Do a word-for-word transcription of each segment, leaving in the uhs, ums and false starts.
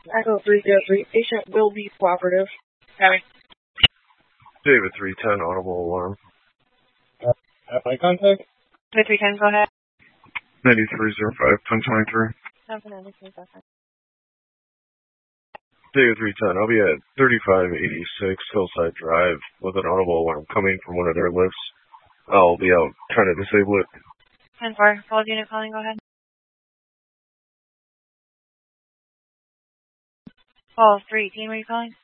Echo three zero three, patient will be cooperative. Copy. David three ten, audible alarm. Uh, eye contact? David three ten, go ahead. ninety-three oh five, ten twenty-three. David three ten, I'll be at thirty-five eighty-six Hillside Drive with an audible alarm coming from one of their lifts. I'll be out trying to disable it. ten four, follow unit calling, go ahead. Call three eighteen, where are you calling?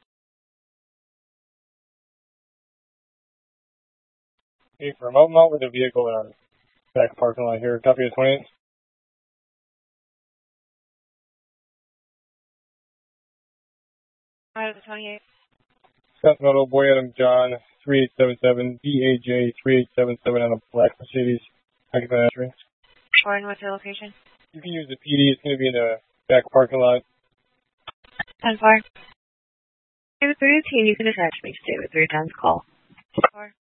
Hey, for remote mount with a vehicle in our back parking lot here. Copy of twenty-eight. Out of the twenty-eight. Scott Meadow, Boy Adam John, three eight seven seven, B A J three eight seven seven on a black Mercedes. Occupant entry. Or what's your location? You can use the P D. It's going to be in the back parking lot. ten four. David three eighteen, you can attach me to David three ten's call. four.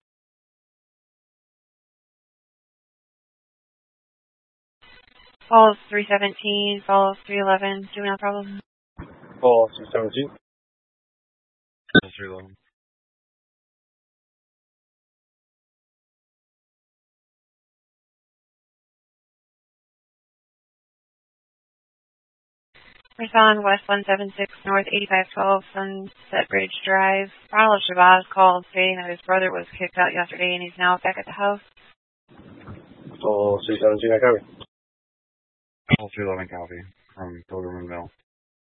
Calls three seventeen, calls three eleven, juvenile problem. Call two seventeen. three eleven. Respond West one seven six North eighty-five twelve Sunset Bridge Drive. Ronald Shabazz called stating that his brother was kicked out yesterday and he's now back at the house. Call two seventeen, I copy. Call three eleven, copy from Pilgrim and Mill.